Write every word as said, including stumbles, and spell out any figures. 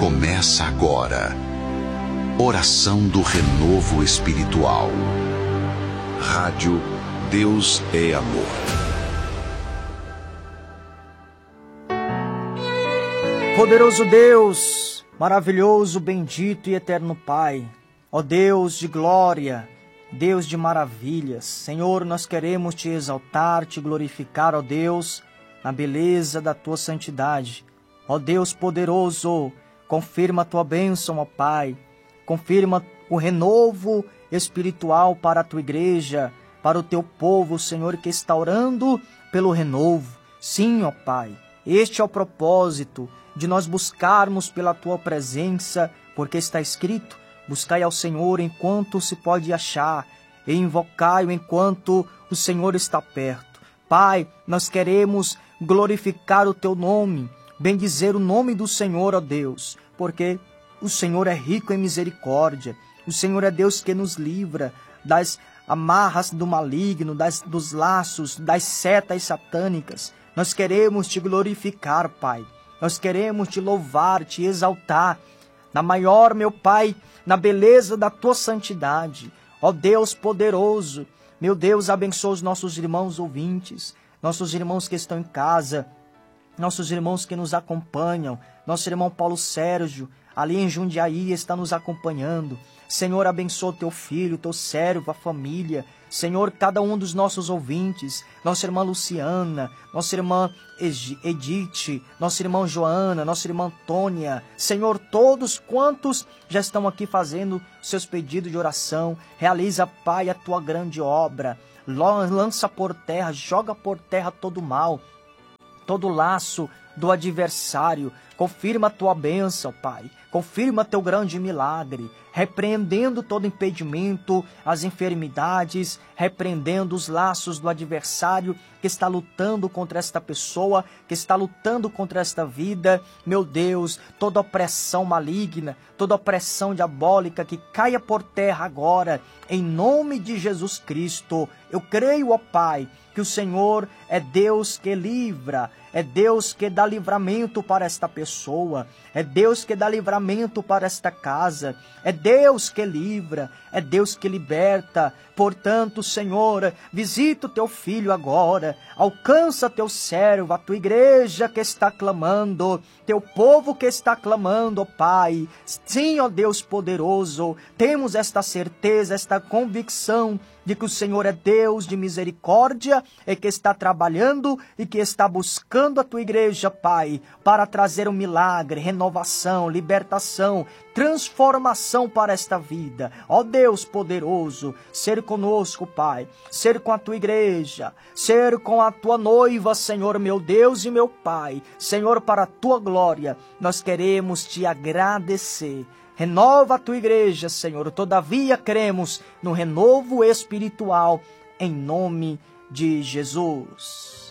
Começa agora. Oração do Renovo Espiritual. Rádio Deus é Amor. Poderoso Deus, maravilhoso, bendito e eterno Pai, ó Deus de glória, Deus de maravilhas, Senhor, nós queremos te exaltar, te glorificar, ó Deus, na beleza da tua santidade. Ó Deus poderoso, confirma a tua bênção, ó Pai, confirma o renovo espiritual para a tua igreja, para o teu povo, Senhor, que está orando pelo renovo. Sim, ó Pai, este é o propósito de nós buscarmos pela tua presença, porque está escrito: buscai ao Senhor enquanto se pode achar, e invocai-o enquanto o Senhor está perto. Pai, nós queremos glorificar o teu nome, bendizer o nome do Senhor, ó Deus, porque o Senhor é rico em misericórdia, o Senhor é Deus que nos livra das amarras do maligno, das, dos laços, das setas satânicas. Nós queremos te glorificar, Pai, nós queremos te louvar, te exaltar, na maior, meu Pai, na beleza da tua santidade. Ó Deus poderoso, meu Deus, abençoa os nossos irmãos ouvintes, nossos irmãos que estão em casa, nossos irmãos que nos acompanham, nosso irmão Paulo Sérgio, ali em Jundiaí, está nos acompanhando. Senhor, abençoa o teu filho, o teu servo, a família. Senhor, cada um dos nossos ouvintes, nossa irmã Luciana, nossa irmã Edith, nossa irmã Joana, nossa irmã Antônia. Senhor, todos quantos já estão aqui fazendo seus pedidos de oração, realiza, Pai, a tua grande obra. Lança por terra, joga por terra todo o mal, todo laço do adversário. Confirma a tua bênção, Pai. Confirma teu grande milagre, repreendendo todo impedimento, as enfermidades, repreendendo os laços do adversário que está lutando contra esta pessoa, que está lutando contra esta vida. Meu Deus, toda opressão maligna, toda opressão diabólica, que caia por terra agora, em nome de Jesus Cristo. Eu creio, ó Pai, que o Senhor é Deus que livra, é Deus que dá livramento para esta pessoa, é Deus que dá livramento para esta casa, é Deus que livra, é Deus que liberta. Portanto, Senhor, visita o teu filho agora, alcança teu servo, a tua igreja que está clamando, teu povo que está clamando, ó Pai. Sim, ó Deus poderoso, temos esta certeza, esta convicção de que o Senhor é Deus de misericórdia e que está trabalhando e que está buscando a tua igreja, Pai, para trazer um milagre, renovação, libertação, transformação para esta vida. Ó Deus poderoso, ser conosco, Pai, ser com a tua igreja, ser com a tua noiva, Senhor, meu Deus e meu Pai. Senhor, para a tua glória, nós queremos te agradecer. Renova a tua igreja, Senhor. Todavia cremos no renovo espiritual, em nome de Jesus.